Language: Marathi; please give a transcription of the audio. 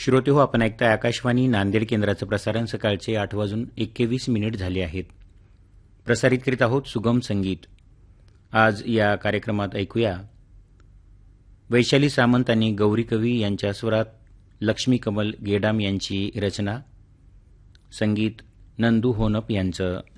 श्रोते हो, आपण ऐकताय आकाशवाणी नांदेड केंद्राचं प्रसारण. सकाळचे 8:21 झाले आहेत. प्रसारित करीत आहोत सुगम संगीत. आज या कार्यक्रमात ऐकूया वैशाली सामंत आणि गौरी कवी यांच्या स्वरात लक्ष्मी कमल गेडाम यांची रचना, संगीत नंदू होनप यांचं.